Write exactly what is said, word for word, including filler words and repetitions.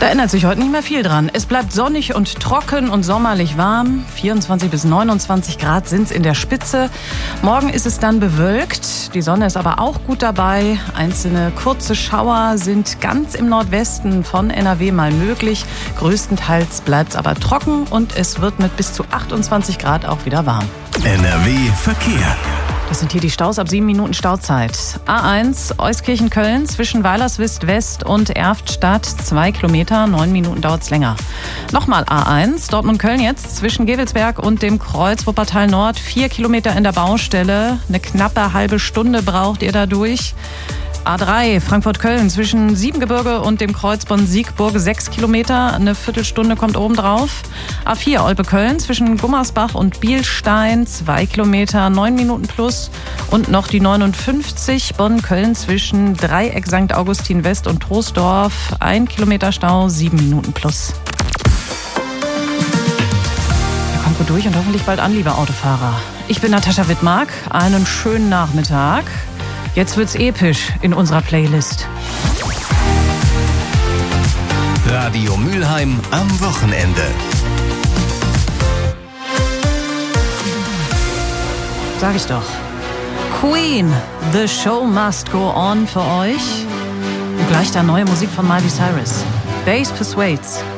Da ändert sich heute nicht mehr viel dran. Es bleibt sonnig und trocken und sommerlich warm. vierundzwanzig bis neunundzwanzig Grad sind es in der Spitze. Morgen ist es dann bewölkt. Die Sonne ist aber auch gut dabei. Einzelne kurze Schauer sind ganz im Nordwesten von N R W mal möglich. Größtenteils bleibt es aber trocken und es wird mit bis zu achtundzwanzig Grad auch wieder warm. N R W Verkehr. Das sind hier die Staus ab sieben Minuten Stauzeit. A eins Euskirchen-Köln zwischen Weilerswist West und Erftstadt zwei Kilometer, neun Minuten dauert's länger. Nochmal A eins Dortmund-Köln jetzt zwischen Gevelsberg und dem Kreuz Wuppertal Nord vier Kilometer in der Baustelle. Eine knappe halbe Stunde braucht ihr dadurch. A drei Frankfurt-Köln zwischen Siebengebirge und dem Kreuz Bonn-Siegburg sechs Kilometer, eine Viertelstunde kommt oben drauf. A vier Olpe-Köln zwischen Gummersbach und Bielstein zwei Kilometer, neun Minuten plus. Und noch die neunundfünfzig Bonn-Köln zwischen Dreieck Sankt Augustin West und Troisdorf, ein Kilometer Stau, sieben Minuten plus. Ja, kommt gut durch und hoffentlich bald an, liebe Autofahrer. Ich bin Natascha Wittmark, einen schönen Nachmittag. Jetzt wird's episch in unserer Playlist. Radio Mülheim am Wochenende. Sag ich doch. Queen, The Show Must Go On für euch. Und gleich da neue Musik von Miley Cyrus. Bass Persuades.